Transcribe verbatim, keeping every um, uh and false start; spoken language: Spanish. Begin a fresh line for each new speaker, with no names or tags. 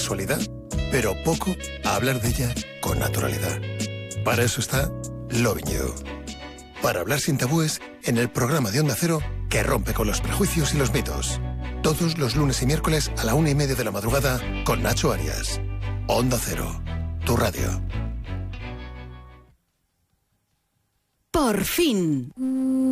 sexualidad, pero poco a hablar de ella con naturalidad. Para eso está Loving You. Para hablar sin tabúes en el programa de Onda Cero que rompe con los prejuicios y los mitos. Todos los lunes y miércoles a la una y media de la madrugada con Nacho Arias. Onda Cero, tu radio.
Por fin.